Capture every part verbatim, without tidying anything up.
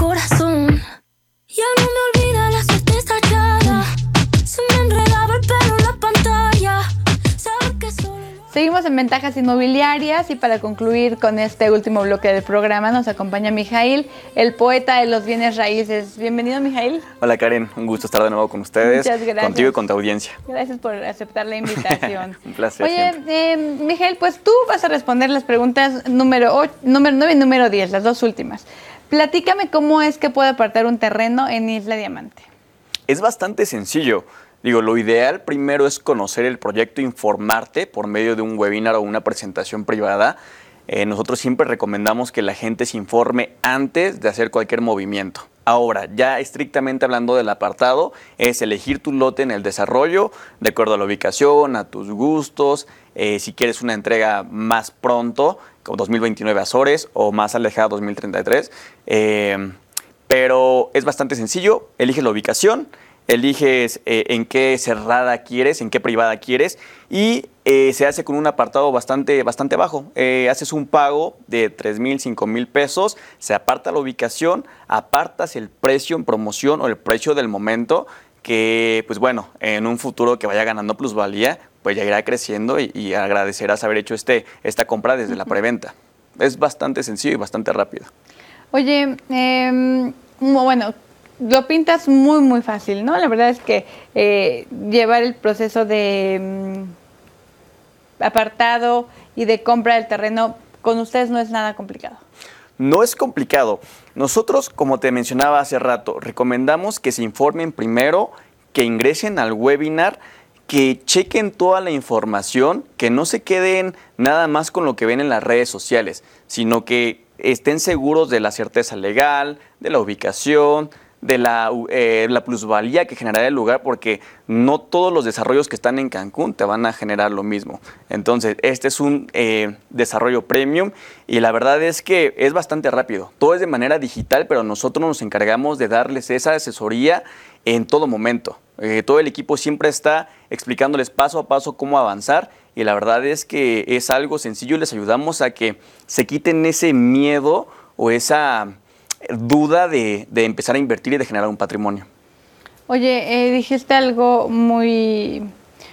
corazón. Ya no me olvida la suerte estallada. Se me enredaba el pelo en la pantalla. Sabes que solo... Seguimos en Ventajas Inmobiliarias y para concluir con este último bloque del programa nos acompaña Mijail, el poeta de los bienes raíces. Bienvenido, Mijail. Hola, Karen. Un gusto estar de nuevo con ustedes. Muchas gracias. Contigo y con tu audiencia. Gracias por aceptar la invitación. Un placer. Oye, eh, Mijail, pues tú vas a responder las preguntas número, ocho, número nueve y número diez, las dos últimas. Platícame cómo es que puedo apartar un terreno en Isla Diamante. Es bastante sencillo. Digo, lo ideal primero es conocer el proyecto, informarte por medio de un webinar o una presentación privada. Eh, nosotros siempre recomendamos que la gente se informe antes de hacer cualquier movimiento. Ahora, ya estrictamente hablando del apartado, es elegir tu lote en el desarrollo, de acuerdo a la ubicación, a tus gustos, eh, si quieres una entrega más pronto, como dos mil veintinueve Azores, o más alejada dos mil treinta y tres. Eh, pero es bastante sencillo, eliges la ubicación, eliges eh, en qué cerrada quieres, en qué privada quieres y eh, se hace con un apartado bastante, bastante bajo. Eh, haces un pago de tres mil, cinco mil pesos, se aparta la ubicación, apartas el precio en promoción o el precio del momento que, pues bueno, en un futuro que vaya ganando plusvalía, pues ya irá creciendo y, y agradecerás haber hecho este, esta compra desde la preventa. Es bastante sencillo y bastante rápido. Oye, eh, bueno... Lo pintas muy, muy fácil, ¿no? La verdad es que eh, llevar el proceso de mm, apartado y de compra del terreno con ustedes no es nada complicado. No es complicado. Nosotros, como te mencionaba hace rato, recomendamos que se informen primero, que ingresen al webinar, que chequen toda la información, que no se queden nada más con lo que ven en las redes sociales, sino que estén seguros de la certeza legal, de la ubicación, de la, eh, la plusvalía que generará el lugar, porque no todos los desarrollos que están en Cancún te van a generar lo mismo. Entonces, este es un eh, desarrollo premium y la verdad es que es bastante rápido. Todo es de manera digital, pero nosotros nos encargamos de darles esa asesoría en todo momento. Eh, todo el equipo siempre está explicándoles paso a paso cómo avanzar y la verdad es que es algo sencillo y les ayudamos a que se quiten ese miedo o esa duda de, de empezar a invertir y de generar un patrimonio. Oye, eh, dijiste algo muy,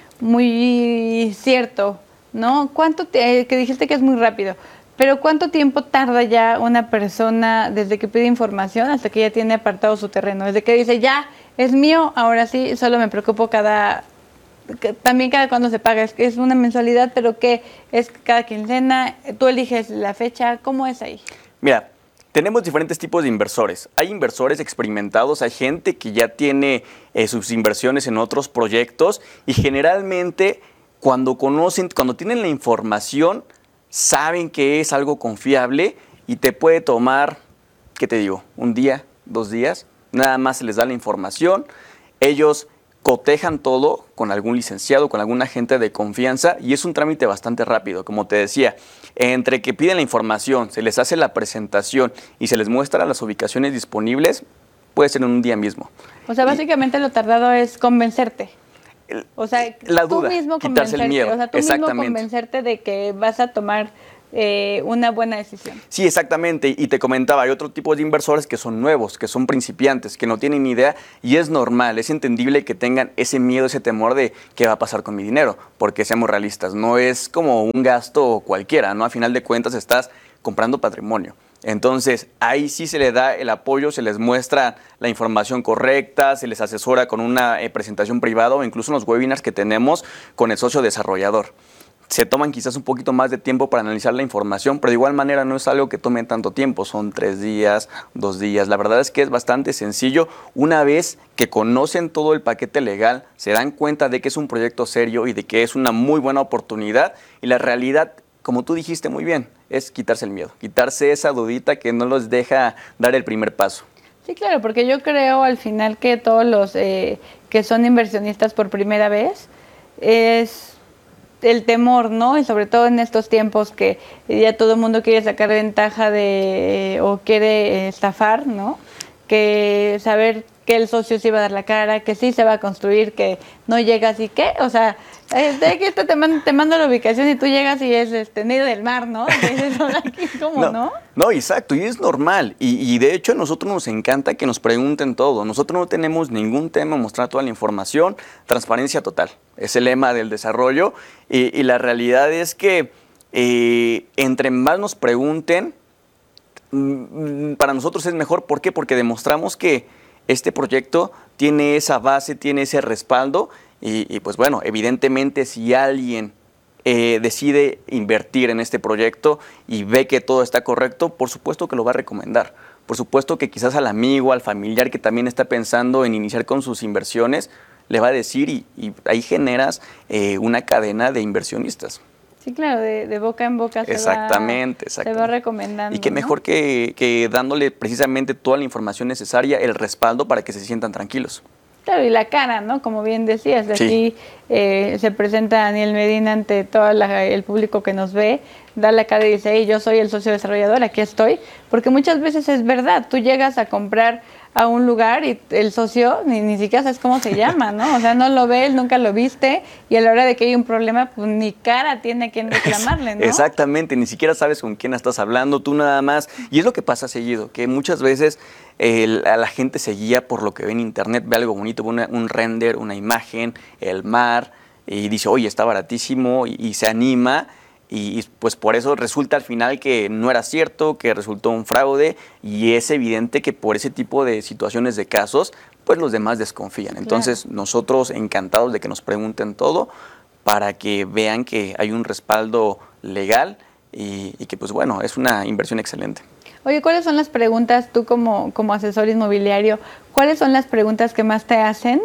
muy cierto, ¿no? ¿Cuánto te, eh, que dijiste que es muy rápido, pero ¿cuánto tiempo tarda ya una persona desde que pide información hasta que ya tiene apartado su terreno? Desde que dice, ya, es mío, ahora sí, solo me preocupo cada... Que también cada cuando se paga, es, es una mensualidad, pero ¿qué es cada quincena? ¿Tú eliges la fecha? ¿Cómo es ahí? Mira, tenemos diferentes tipos de inversores. Hay inversores experimentados, hay gente que ya tiene eh, sus inversiones en otros proyectos y generalmente cuando conocen, cuando tienen la información, saben que es algo confiable y te puede tomar, ¿qué te digo? Un día, dos días, nada más se les da la información. Ellos cotejan todo con algún licenciado, con algún agente de confianza y es un trámite bastante rápido, como te decía. Entre que piden la información, se les hace la presentación y se les muestra las ubicaciones disponibles, puede ser en un día mismo. O sea, básicamente y, lo tardado es convencerte. El, o sea, la duda, tú mismo quitarse el miedo. O sea, tú mismo convencerte de que vas a tomar eh, una buena decisión. Sí, exactamente. Y te comentaba, hay otro tipo de inversores que son nuevos, que son principiantes, que no tienen ni idea y es normal, es entendible que tengan ese miedo, ese temor de qué va a pasar con mi dinero, porque seamos realistas, no es como un gasto cualquiera, ¿no? A final de cuentas estás comprando patrimonio. Entonces, ahí sí se le da el apoyo, se les muestra la información correcta, se les asesora con una eh, presentación privada o incluso en los webinars que tenemos con el socio desarrollador. Se toman quizás un poquito más de tiempo para analizar la información, pero de igual manera no es algo que tome tanto tiempo, son tres días, dos días. La verdad es que es bastante sencillo. Una vez que conocen todo el paquete legal, se dan cuenta de que es un proyecto serio y de que es una muy buena oportunidad y la realidad, como tú dijiste muy bien, es quitarse el miedo, quitarse esa dudita que no los deja dar el primer paso. Sí, claro, porque yo creo al final que todos los eh, que son inversionistas por primera vez es el temor, ¿no? Y sobre todo en estos tiempos que ya todo el mundo quiere sacar ventaja de o quiere estafar, ¿no? Que saber que el socio sí va a dar la cara, que sí se va a construir, que no llegas y qué, o sea, eh, de que te, mando, te mando la ubicación y tú llegas y es este, en medio del mar, ¿no? Y dices, "Hola, aquí, ¿cómo No, no?". no, exacto, y es normal. Y, y de hecho a nosotros nos encanta que nos pregunten todo. Nosotros no tenemos ningún tema en mostrar toda la información. Transparencia total. Es el lema del desarrollo. Y, y la realidad es que eh, entre más nos pregunten, mm, para nosotros es mejor. ¿Por qué? Porque demostramos que este proyecto tiene esa base, tiene ese respaldo. Y, y pues bueno, evidentemente si alguien Eh, decide invertir en este proyecto y ve que todo está correcto, por supuesto que lo va a recomendar. Por supuesto que quizás al amigo, al familiar que también está pensando en iniciar con sus inversiones, le va a decir y, y ahí generas eh, una cadena de inversionistas. Sí, claro, de, de boca en boca se, Exactamente, va, exactamente. se va recomendando. Y qué mejor, ¿no? que, que dándole precisamente toda la información necesaria, el respaldo para que se sientan tranquilos. Claro, y la cara, ¿no? Como bien decías, Sí. aquí eh, se presenta Daniel Medina ante todo la, el público que nos ve, da la cara y dice, hey, yo soy el socio desarrollador, aquí estoy, porque muchas veces es verdad, tú llegas a comprar a un lugar y el socio ni, ni siquiera sabes cómo se llama, ¿no? O sea, no lo ve, él nunca lo viste, y a la hora de que hay un problema, pues ni cara tiene a quien reclamarle, ¿no? Exactamente, ni siquiera sabes con quién estás hablando, tú nada más. Y es lo que pasa seguido, que muchas veces eh, a la gente se guía por lo que ve en internet, ve algo bonito, ve una, un render, una imagen, el mar, y dice, oye, está baratísimo, y, y se anima. Y, y pues por eso resulta al final que no era cierto, que resultó un fraude, y es evidente que por ese tipo de situaciones, de casos, pues los demás desconfían. Entonces Claro. nosotros encantados de que nos pregunten todo para que vean que hay un respaldo legal y, y que pues bueno, es una inversión excelente. Oye, ¿cuáles son las preguntas, tú como, como asesor inmobiliario, cuáles son las preguntas que más te hacen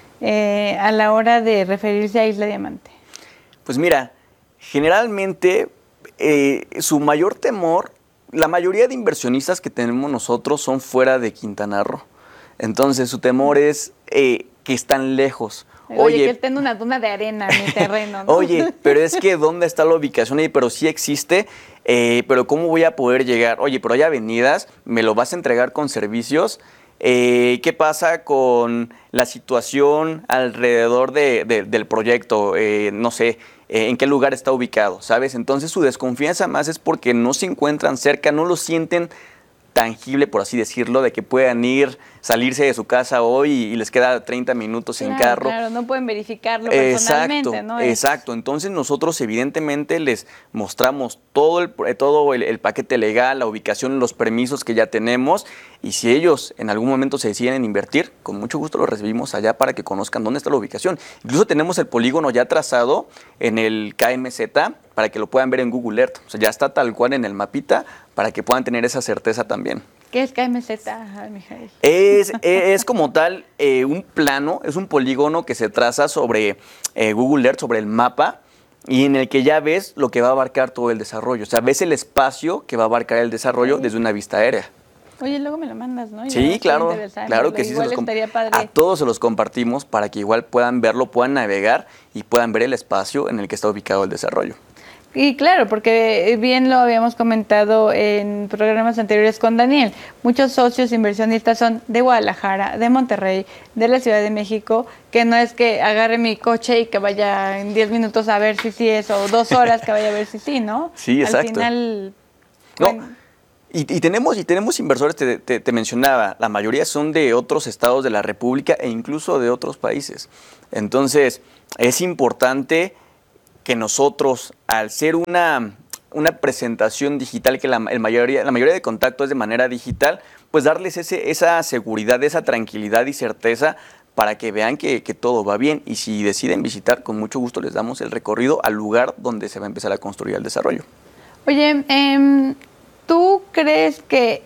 eh, a la hora de referirse a Isla Diamante? Pues mira, generalmente eh, su mayor temor, la mayoría de inversionistas que tenemos nosotros son fuera de Quintana Roo. Entonces su temor es eh, que están lejos. Oye, Oye, que esté en una duna de arena en mi terreno, ¿no? Oye, pero es que ¿dónde está la ubicación? Oye, pero sí existe, eh, pero ¿cómo voy a poder llegar? Oye, pero hay avenidas, ¿me lo vas a entregar con servicios? Eh, ¿Qué pasa con la situación alrededor de, de, del proyecto? Eh, no sé, eh, ¿en qué lugar está ubicado? ¿Sabes? Entonces su desconfianza más es porque no se encuentran cerca, no lo sienten tangible, por así decirlo, de que puedan ir, salirse de su casa hoy y, y les queda treinta minutos Claro, en carro. Claro, no pueden verificarlo personalmente, Exacto, ¿no? Es- exacto. Entonces nosotros evidentemente les mostramos todo el, todo el, el paquete legal, la ubicación, los permisos que ya tenemos, y si ellos en algún momento se deciden invertir, con mucho gusto los recibimos allá para que conozcan dónde está la ubicación. Incluso tenemos el polígono ya trazado en el K M Z para que lo puedan ver en Google Earth. O sea, ya está tal cual en el mapita para que puedan tener esa certeza también. ¿Qué es K M Z, Mijael? Es, es como tal eh, un plano, es un polígono que se traza sobre eh, Google Earth, sobre el mapa, y en el que ya ves lo que va a abarcar todo el desarrollo. O sea, ves el espacio que va a abarcar el desarrollo Sí. desde una vista aérea. Oye, luego me lo mandas, ¿no? Yo Sí, estoy claro, interesada en claro verlo. que sí. Se Igual los com- estaría padre. a todos se los compartimos para que igual puedan verlo, puedan navegar y puedan ver el espacio en el que está ubicado el desarrollo. Y claro, porque bien lo habíamos comentado en programas anteriores con Daniel, muchos socios inversionistas son de Guadalajara, de Monterrey, de la Ciudad de México, que no es que agarre mi coche y que vaya en diez minutos a ver si sí es, o dos horas que vaya a ver si sí, ¿no? Sí, exacto. Al final, No, bueno, y, y tenemos y tenemos inversores, te, te, te mencionaba, la mayoría son de otros estados de la República e incluso de otros países. Entonces, es importante que nosotros, al ser una, una presentación digital, que la, el mayoría, la mayoría de contacto es de manera digital, pues darles ese, esa seguridad, esa tranquilidad y certeza para que vean que, que todo va bien. Y si deciden visitar, con mucho gusto les damos el recorrido al lugar donde se va a empezar a construir el desarrollo. oye, em, ¿tú crees que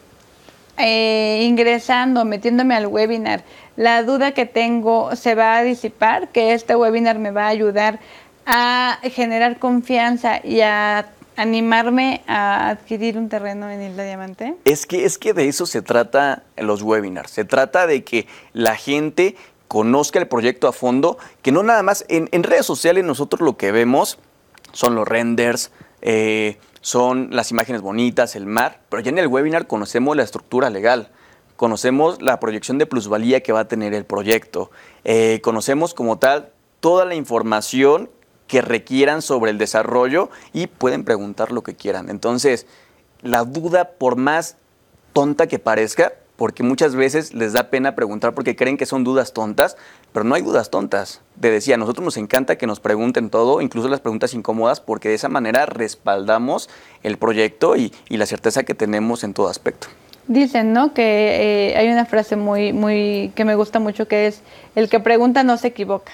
eh, ingresando, metiéndome al webinar, la duda que tengo se va a disipar? ¿Que este webinar me va a ayudar a generar confianza y a animarme a adquirir un terreno en Isla Diamante? Es que, es que de eso se trata en los webinars. Se trata de que la gente conozca el proyecto a fondo, que no nada más en, en redes sociales nosotros lo que vemos son los renders, eh, son las imágenes bonitas, el mar, pero ya en el webinar conocemos la estructura legal. conocemos la proyección de plusvalía que va a tener el proyecto, eh, conocemos como tal toda la información que requieran sobre el desarrollo y pueden preguntar lo que quieran. Entonces, la duda, por más tonta que parezca, porque muchas veces les da pena preguntar porque creen que son dudas tontas, pero no hay dudas tontas. Te decía, a nosotros nos encanta que nos pregunten todo, incluso las preguntas incómodas, porque de esa manera respaldamos el proyecto y, y la certeza que tenemos en todo aspecto. Dicen, ¿no? Que eh, hay una frase muy, muy, que me gusta mucho, que es, el que pregunta no se equivoca,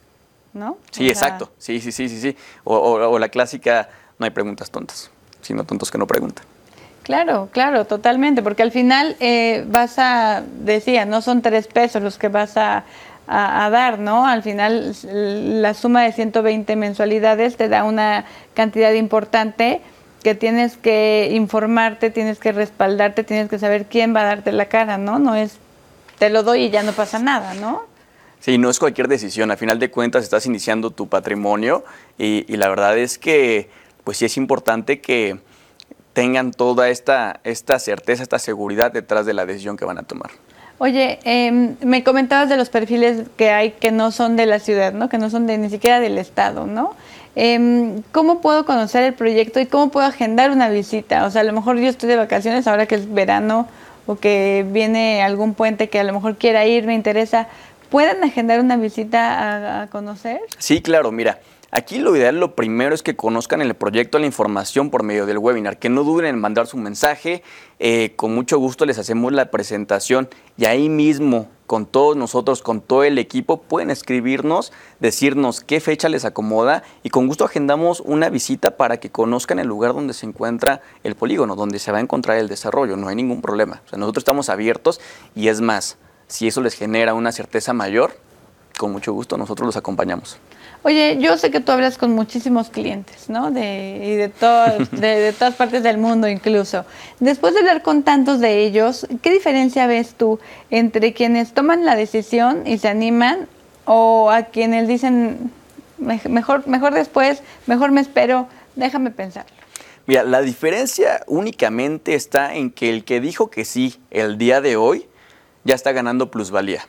¿no? Sí, o sea, exacto. Sí, sí, sí, sí, sí. O, o, o la clásica, no hay preguntas tontas, sino tontos que no preguntan. Claro, claro, totalmente, porque al final eh, vas a, decía, no son tres pesos los que vas a, a, a dar, ¿no? Al final la suma de ciento veinte mensualidades te da una cantidad importante que tienes que informarte, tienes que respaldarte, tienes que saber quién va a darte la cara, ¿no? No es, te lo doy y ya no pasa nada, ¿no? Sí, no es cualquier decisión. A final de cuentas estás iniciando tu patrimonio y, y la verdad es que, pues sí es importante que tengan toda esta, esta certeza, esta seguridad detrás de la decisión que van a tomar. Oye, eh, me comentabas de los perfiles que hay que no son de la ciudad, ¿no? Que no son de ni siquiera del estado, ¿no? Eh, ¿Cómo puedo conocer el proyecto y cómo puedo agendar una visita? O sea, a lo mejor yo estoy de vacaciones ahora que es verano o que viene algún puente que a lo mejor quiera ir, me interesa. ¿Pueden agendar una visita a, a conocer? Sí, claro, mira. Aquí lo ideal, lo primero es que conozcan el proyecto, la información por medio del webinar, que no duden en mandar su mensaje, eh, con mucho gusto les hacemos la presentación y ahí mismo, con todos nosotros, con todo el equipo, pueden escribirnos, decirnos qué fecha les acomoda y con gusto agendamos una visita para que conozcan el lugar donde se encuentra el polígono, donde se va a encontrar el desarrollo, no hay ningún problema. O sea, nosotros estamos abiertos y es más, si eso les genera una certeza mayor, con mucho gusto nosotros los acompañamos. Oye, yo sé que tú hablas con muchísimos clientes, ¿no? De, y de, todo, de, de todas partes del mundo incluso. Después de hablar con tantos de ellos, ¿qué diferencia ves tú entre quienes toman la decisión y se animan o a quienes dicen, mejor, mejor después, mejor me espero, déjame pensarlo? Mira, la diferencia únicamente está en que el que dijo que sí el día de hoy ya está ganando plusvalía.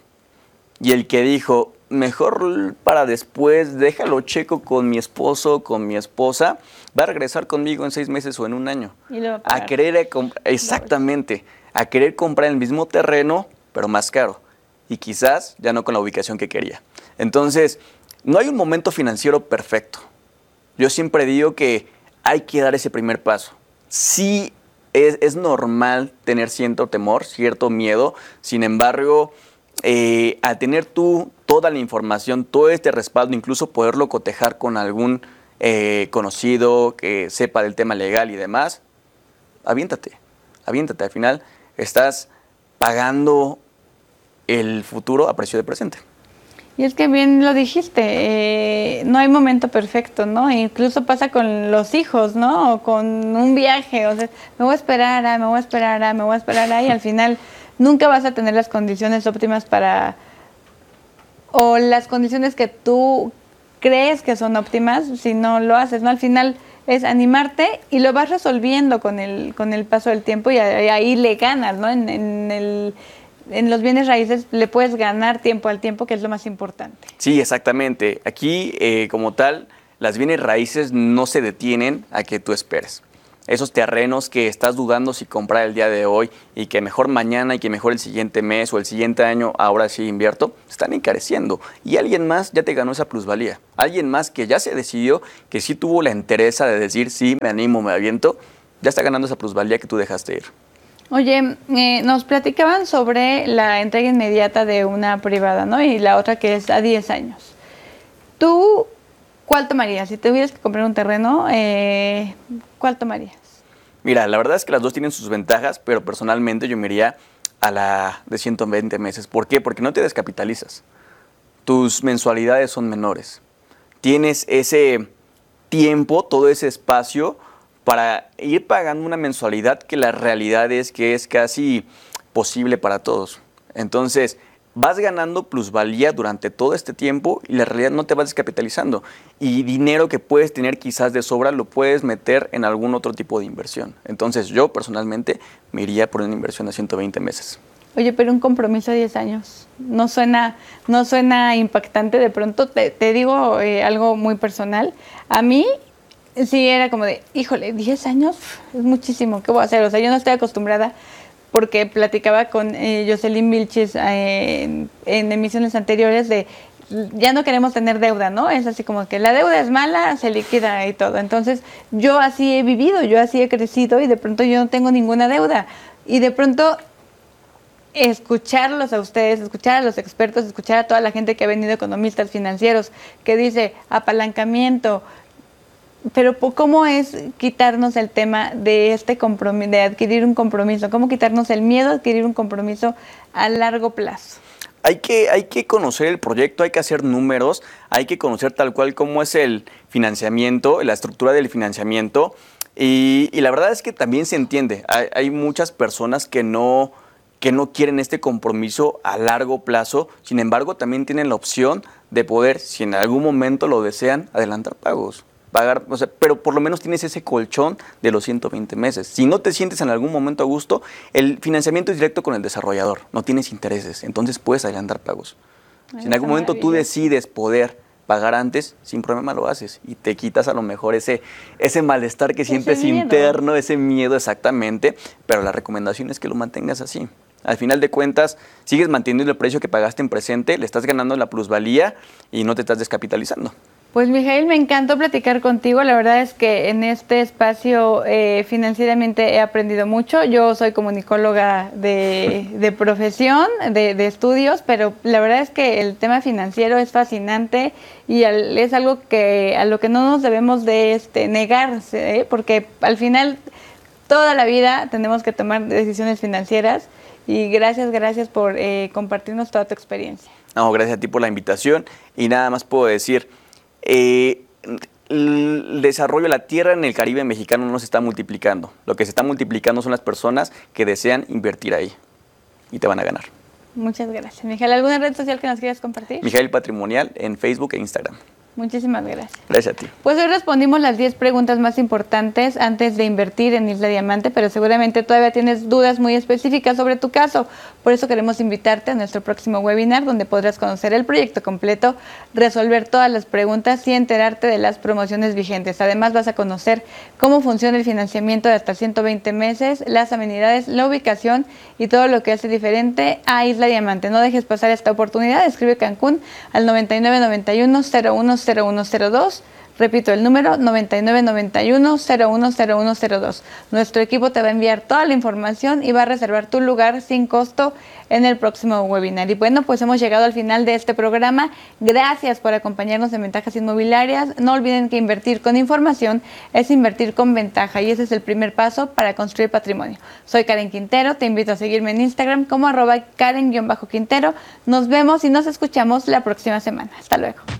Y el que dijo, mejor para después, déjalo checo con mi esposo, con mi esposa, va a regresar conmigo en seis meses o en un año. Y lo va a pagar. A querer, exactamente, a querer comprar el mismo terreno, pero más caro. Y quizás ya no con la ubicación que quería. Entonces, no hay un momento financiero perfecto. Yo siempre digo que hay que dar ese primer paso. Sí, es, es normal tener cierto temor, cierto miedo, sin embargo, Eh, al tener tú toda la información, todo este respaldo, incluso poderlo cotejar con algún eh, conocido que sepa del tema legal y demás, aviéntate, aviéntate. Al final estás pagando el futuro a precio de presente. Y es que bien lo dijiste, eh, no hay momento perfecto, ¿no? Incluso pasa con los hijos, ¿no? O con un viaje, o sea, me voy a esperar, ah, me voy a esperar, ah, me voy a esperar, ah, y al final nunca vas a tener las condiciones óptimas para, o las condiciones que tú crees que son óptimas si no lo haces, ¿no? Al final es animarte y lo vas resolviendo con el, con el paso del tiempo y ahí le ganas, ¿no? En, en, el, en los bienes raíces le puedes ganar tiempo al tiempo, que es lo más importante. Sí, exactamente. Aquí, eh, como tal, las bienes raíces no se detienen a que tú esperes. Esos terrenos que estás dudando si comprar el día de hoy y que mejor mañana y que mejor el siguiente mes o el siguiente año, ahora sí invierto, están encareciendo. Y alguien más ya te ganó esa plusvalía. Alguien más que ya se decidió, que sí tuvo la entereza de decir, sí, me animo, me aviento, ya está ganando esa plusvalía que tú dejaste ir. Oye, eh, nos platicaban sobre la entrega inmediata de una privada, ¿no? Y la otra que es a diez años. ¿Tú cuál tomarías? Si tuvieras que comprar un terreno, eh, ¿cuál tomarías? Mira, la verdad es que las dos tienen sus ventajas, pero personalmente yo me iría a la de ciento veinte meses. ¿Por qué? Porque no te descapitalizas. Tus mensualidades son menores. Tienes ese tiempo, todo ese espacio para ir pagando una mensualidad que la realidad es que es casi posible para todos. Entonces, vas ganando plusvalía durante todo este tiempo y la realidad no te vas descapitalizando. Y dinero que puedes tener quizás de sobra lo puedes meter en algún otro tipo de inversión. Entonces, yo personalmente me iría por una inversión a ciento veinte meses. Oye, pero un compromiso a diez años, ¿no suena, no suena impactante? De pronto te, te digo eh, algo muy personal. A mí sí era como de, híjole, diez años es muchísimo, ¿qué voy a hacer? O sea, yo no estoy acostumbrada, porque platicaba con eh, Jocelyn Vilchis eh, en, en emisiones anteriores de, ya no queremos tener deuda, ¿no? Es así como que la deuda es mala, se liquida y todo. Entonces, yo así he vivido, yo así he crecido y de pronto yo no tengo ninguna deuda. Y de pronto escucharlos a ustedes, escuchar a los expertos, escuchar a toda la gente que ha venido, economistas financieros, que dice apalancamiento, pero ¿cómo es quitarnos el tema de este compromiso, de adquirir un compromiso? ¿Cómo quitarnos el miedo a adquirir un compromiso a largo plazo? Hay que, hay que conocer el proyecto, hay que hacer números, hay que conocer tal cual cómo es el financiamiento, la estructura del financiamiento, y, y la verdad es que también se entiende. Hay, hay muchas personas que no... que no quieren este compromiso a largo plazo, sin embargo también tienen la opción de poder, si en algún momento lo desean, adelantar pagos, pagar, o sea, pero por lo menos tienes ese colchón de los ciento veinte meses. Si no te sientes en algún momento a gusto, el financiamiento es directo con el desarrollador, no tienes intereses, entonces puedes adelantar pagos. Ay, si en algún momento tú decides poder pagar antes, sin problema lo haces y te quitas a lo mejor ese, ese malestar que sientes interno, ese miedo exactamente, pero la recomendación es que lo mantengas así. Al final de cuentas, sigues manteniendo el precio que pagaste en presente, le estás ganando la plusvalía y no te estás descapitalizando. Pues, Mijaíl, me encantó platicar contigo. La verdad es que en este espacio eh, financieramente he aprendido mucho. Yo soy comunicóloga de, de profesión, de, de estudios, pero la verdad es que el tema financiero es fascinante y al, es algo que a lo que no nos debemos de este, negarse, ¿eh? Porque al final toda la vida tenemos que tomar decisiones financieras. Y gracias, gracias por eh, compartirnos toda tu experiencia. No, gracias a ti por la invitación. Y nada más puedo decir, eh, el desarrollo de la tierra en el Caribe mexicano no se está multiplicando. Lo que se está multiplicando son las personas que desean invertir ahí. Y te van a ganar. Muchas gracias. Mijaíl, ¿alguna red social que nos quieras compartir? Mijaíl Patrimonial en Facebook e Instagram. Muchísimas gracias. Gracias a ti. Pues hoy respondimos las diez preguntas más importantes antes de invertir en Isla Diamante, pero seguramente todavía tienes dudas muy específicas sobre tu caso. Por eso queremos invitarte a nuestro próximo webinar, donde podrás conocer el proyecto completo, resolver todas las preguntas y enterarte de las promociones vigentes. Además, vas a conocer cómo funciona el financiamiento de hasta ciento veinte meses, las amenidades, la ubicación y todo lo que hace diferente a Isla Diamante. No dejes pasar esta oportunidad. Escribe Cancún al noventa y nueve noventa y uno cero uno cero uno cero dos. Repito el número noventa y nueve noventa y uno cero uno cero uno cero dos. Nuestro equipo te va a enviar toda la información y va a reservar tu lugar sin costo en el próximo webinar. Y bueno, pues hemos llegado al final de este programa. Gracias por acompañarnos en Ventajas Inmobiliarias. No olviden que invertir con información es invertir con ventaja y ese es el primer paso para construir patrimonio. Soy Karen Quintero, te invito a seguirme en Instagram como arroba Karen-Quintero. Nos vemos y nos escuchamos la próxima semana. Hasta luego.